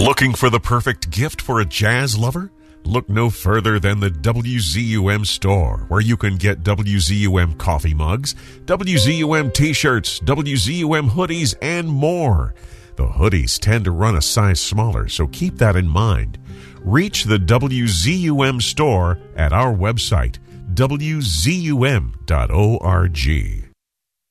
Looking for the perfect gift for a jazz lover? Look no further than the WZUM store, where you can get WZUM coffee mugs, WZUM t-shirts, WZUM hoodies, and more. The hoodies tend to run a size smaller, so keep that in mind. Reach the WZUM store at our website, WZUM.org.